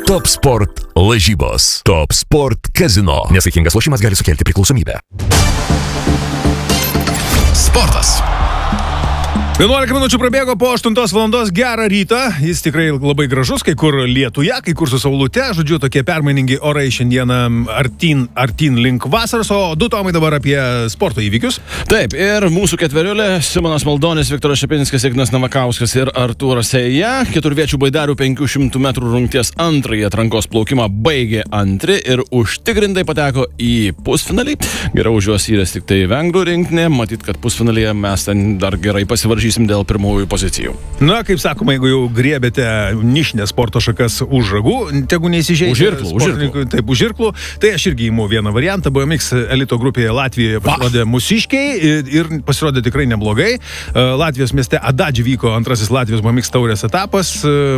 Top Sport lažybos. Top Sport Casino. Nesaikingas lošimas gali sukelti priklausomybę. Sportas. 11 minučių prabėgo po 8 valandos. Gerą rytą. Jis tikrai labai gražus, kai kur lietuje, kai kur su saulute. Žodžiu, tokie permainingi orai šiandieną artin link vasaros. O du Tomai dabar apie sporto įvykius. Taip, ir mūsų ketveriulė Simonas Maldonis, Viktoras Šepinskas, Ignas Navakauskas ir Artūras Eja. Keturviečių baidarių 500 metrų rungties antrąjį atrankos plaukimą baigė antri ir užtikrintai pateko į pusfinalį. Geriau už juos įrės tik tai vengrų rinktinė. Matyt, kad pusfinalyje mes ten dar gerai pasivaržysime dėl pirmųjų pozicijų. Na, kaip sakoma, jeigu jau griebėte nišinės sporto šakas už ragų, tegu neįsižeidžia sportininkų, taip, už irklų, tai aš irgi įimu vieną variantą. BMX elito grupėje Latvijoje pasirodė mūsiškiai ir pasirodė tikrai neblogai. Latvijos mieste Adadži vyko antrasis Latvijos BMX taurės etapas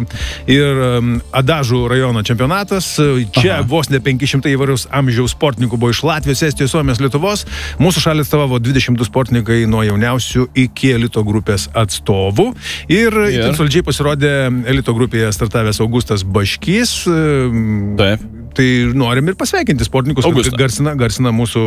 ir Adažų rajono čempionatas. Čia vos ne 500 įvairiaus amžiaus sportininkų buvo iš Latvijos, Estijos, Suomijos, Lietuvos. Mūsų šalį atstovavo 22 sportininkai nuo jauniausių iki elito grupės atstovų. Ir itin solidžiai pasirodė elito grupėje startavęs Augustas Baškys. Taip. Tai norim ir pasveikinti sportininkus, garsina mūsų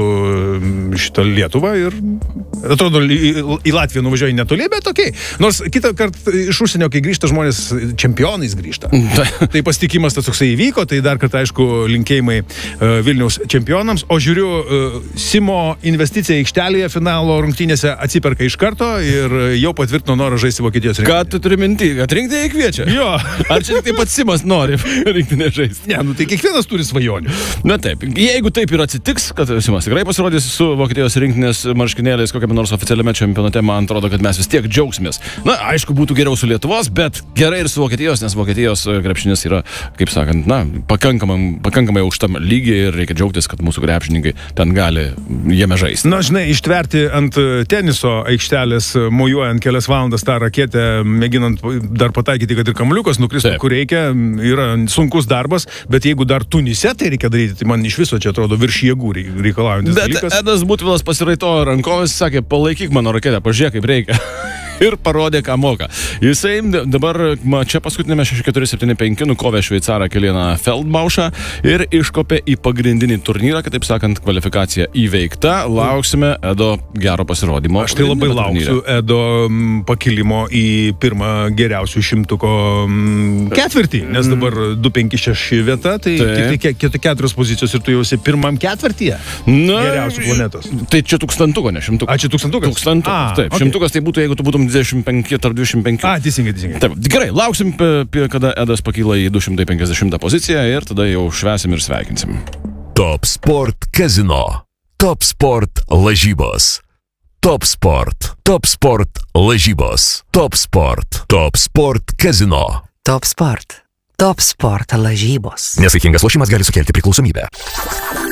šitą Lietuvą ir atrodo į Latviją nuvažiuoja netoli, bet okei. Nors kitą kartą iš užsienio, kai grįžta žmonės, čempionais grįžta. Tai pasitikimas tas toksai įvyko, tai dar kartą aišku linkėjimai Vilniaus čempionams. O žiūriu, Simo investicija aikštelėje finalo rungtynėse atsiperka iš karto ir jau patvirtino norą žaisti Vokietijos rinktinėje. Ką tu turi minti? Kad rinktinėje kviečia? Jo. Ar čia taip pat Simas nori rinktinėje žaisti? Ne, tai kiekvienas turi svajonių. Na taip, jeigu taip ir atsitiks, kad Simas tikrai pasirodys su Vokietijos rinktinės marškinėliais kokiame nors oficialiame čempionate, man atrodo, kad mes vis tiek džiaugsimės. Na, aišku, būtų geriau su Lietuvos, bet gerai ir su Vokietijos, nes Vokietijos krepšinis yra, kaip sakant, na, pakankamai aukštam lygiai ir reikia džiaugtis, kad mūsų krepšininkai ten gali jame žaisti. Na, žinai, ištverti ant teniso aikštelės, mojuojant kelias valandas tą raketę, mėginant dar pataikyti, kad ir kamuoliukas nukristų, kur reikia, yra sunkus darbas, bet jeigu dar Tunise tai reikia daryti, tai man iš viso čia atrodo virš jėgų reikalaujantis dalykas. Bet Edas Butvilas pasiraitojo rankovės, sakė, palaikyk mano raketę, pažiūrėk, kaip reikia. Ir parodė, ką moka. Jisai dabar čia paskutinėme 6-4-7-5 nukovė šveicarą Kilianą Feldbaušą ir iškopė į pagrindinį turnyrą, kitaip sakant, kvalifikacija įveikta. Lauksime Edo gero pasirodymo. Aš tai labai lauksiu Edo pakilimo į pirmą geriausių šimtuko ketvirtį, nes dabar 2-5-6 vieta, tai tik 4 pozicijos ir tu jau esi pirmam ketvirtyje geriausių planetos. Tai čia tūkstantuko, ne šimtuko. Čia tūkstantukas? Tūkstantukas, taip. Okay. Šimtukas tai būtų, jeigu tu būtum 25 tarp 25. Teisingai. Taip, gerai, lauksim, kada Edas pakyla į 250 poziciją ir tada jau švesim ir sveikinsim. Top Sport Casino. Top Sport lažybos. Top Sport. Top Sport lažybos. Top Sport. Top Sport Casino. Top Sport. Top Sport lažybos. Nesaikingas lošimas gali sukelti priklausomybę.